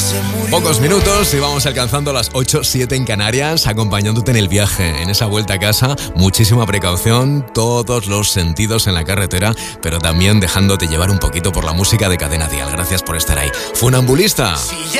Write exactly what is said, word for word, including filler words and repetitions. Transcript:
Pocos minutos y vamos alcanzando las ocho siete en Canarias, acompañándote en el viaje, en esa vuelta a casa. Muchísima precaución, todos los sentidos en la carretera, pero también dejándote llevar un poquito por la música de Cadena Dial. Gracias por estar ahí. Funambulista.